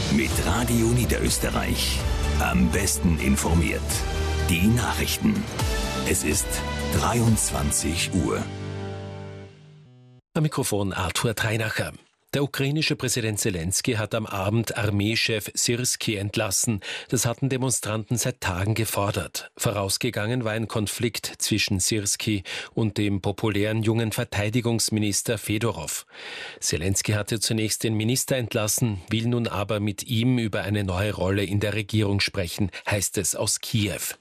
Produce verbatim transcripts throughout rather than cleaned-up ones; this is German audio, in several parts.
Mit Radio Niederösterreich. Am besten informiert. Die Nachrichten. Es ist dreiundzwanzig Uhr. Am Mikrofon Arthur Treinacher. Der ukrainische Präsident Zelensky hat am Abend Armeechef Syrskyi entlassen. Das hatten Demonstranten seit Tagen gefordert. Vorausgegangen war ein Konflikt zwischen Syrskyi und dem populären jungen Verteidigungsminister Fedorov. Zelensky hatte zunächst den Minister entlassen, will nun aber mit ihm über eine neue Rolle in der Regierung sprechen, heißt es aus Kiew.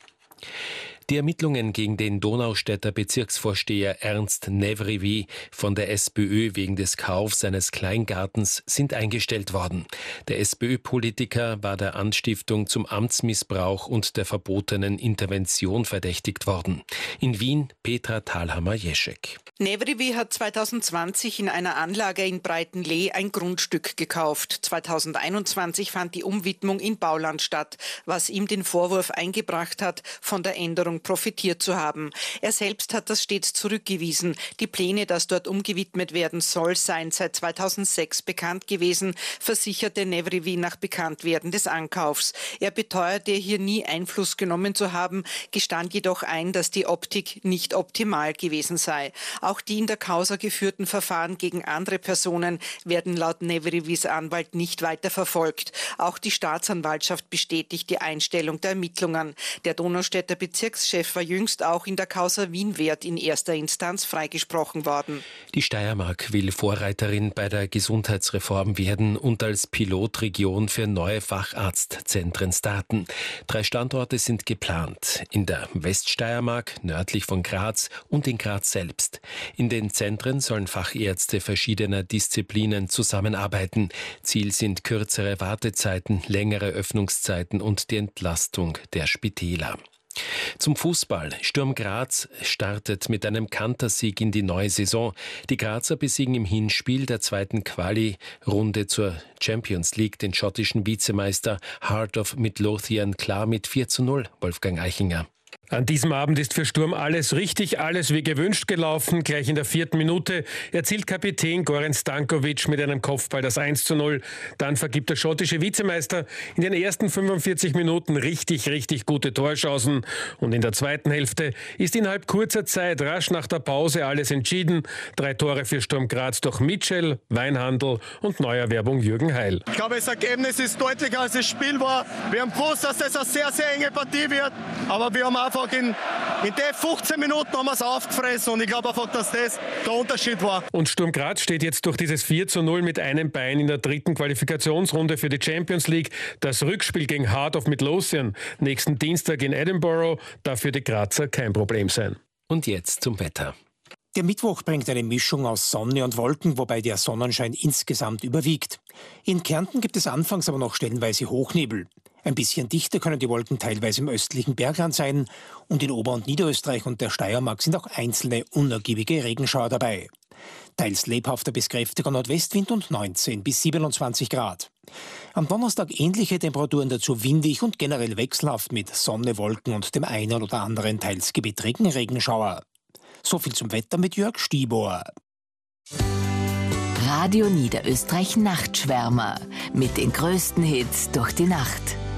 Die Ermittlungen gegen den Donaustädter Bezirksvorsteher Ernst Nevrivi von der SPÖ wegen des Kaufs seines Kleingartens sind eingestellt worden. Der SPÖ-Politiker war der Anstiftung zum Amtsmissbrauch und der verbotenen Intervention verdächtigt worden. In Wien Petra Thalhammer-Jeschek. Nevrivi hat zweitausendzwanzig in einer Anlage in Breitenlee ein Grundstück gekauft. zweitausendeinundzwanzig fand die Umwidmung in Bauland statt, was ihm den Vorwurf eingebracht hat, von der Änderung profitiert zu haben. Er selbst hat das stets zurückgewiesen. Die Pläne, dass dort umgewidmet werden soll, seien seit zweitausendsechs bekannt gewesen, versicherte Nevrivi nach Bekanntwerden des Ankaufs. Er beteuerte, hier nie Einfluss genommen zu haben, gestand jedoch ein, dass die Optik nicht optimal gewesen sei. Auch die in der Causa geführten Verfahren gegen andere Personen werden laut Nevrivis Anwalt nicht weiter verfolgt. Auch die Staatsanwaltschaft bestätigt die Einstellung der Ermittlungen. Der Donaustädter Bezirkschef war jüngst auch in der Causa Wienwert in erster Instanz freigesprochen worden. Die Steiermark will Vorreiterin bei der Gesundheitsreform werden und als Pilotregion für neue Facharztzentren starten. Drei Standorte sind geplant. In der Weststeiermark, nördlich von Graz und in Graz selbst. In den Zentren sollen Fachärzte verschiedener Disziplinen zusammenarbeiten. Ziel sind kürzere Wartezeiten, längere Öffnungszeiten und die Entlastung der Spitäler. Zum Fußball. Sturm Graz startet mit einem Kantersieg in die neue Saison. Die Grazer besiegen im Hinspiel der zweiten Quali-Runde zur Champions League den schottischen Vizemeister Heart of Midlothian klar mit vier zu null. Wolfgang Eichinger. An diesem Abend ist für Sturm alles richtig, alles wie gewünscht gelaufen. Gleich in der vierten Minute erzielt Kapitän Goran Stankovic mit einem Kopfball das eins zu null. Dann vergibt der schottische Vizemeister in den ersten fünfundvierzig Minuten richtig, richtig gute Torchancen. Und in der zweiten Hälfte ist innerhalb kurzer Zeit, rasch nach der Pause, alles entschieden. Drei Tore für Sturm Graz durch Mitchell, Weinhandl und Neuerwerbung Jürgen Heil. Ich glaube, das Ergebnis ist deutlicher als das Spiel war. Wir haben gewusst, dass das eine sehr, sehr enge Partie wird. Aber wir haben einfach In, in den fünfzehn Minuten haben wir es aufgefressen und ich glaube einfach, dass das der Unterschied war. Und Sturm Graz steht jetzt durch dieses vier zu null mit einem Bein in der dritten Qualifikationsrunde für die Champions League. Das Rückspiel gegen Heart of Midlothian nächsten Dienstag in Edinburgh darf für die Grazer kein Problem sein. Und jetzt zum Wetter. Der Mittwoch bringt eine Mischung aus Sonne und Wolken, wobei der Sonnenschein insgesamt überwiegt. In Kärnten gibt es anfangs aber noch stellenweise Hochnebel. Ein bisschen dichter können die Wolken teilweise im östlichen Bergland sein und in Ober- und Niederösterreich und der Steiermark sind auch einzelne unergiebige Regenschauer dabei. Teils lebhafter bis kräftiger Nordwestwind und neunzehn bis siebenundzwanzig Grad. Am Donnerstag ähnliche Temperaturen, dazu windig und generell wechselhaft mit Sonne, Wolken und dem einen oder anderen teils gewittrigen Regenschauer. So viel zum Wetter mit Jörg Stibor. Radio Niederösterreich Nachtschwärmer mit den größten Hits durch die Nacht.